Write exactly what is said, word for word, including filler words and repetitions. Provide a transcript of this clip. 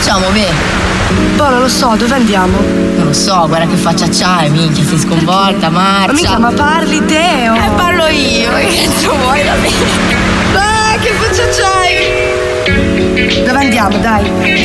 facciamo, Beh? Boh, non lo so, dove andiamo? Non lo so, guarda che faccia c'hai, minchia, sei sconvolta, marcia. Ma mica, ma parli te o? Eh, parlo io, che cazzo vuoi da me? Ah, che faccia c'hai? Dove andiamo, dai?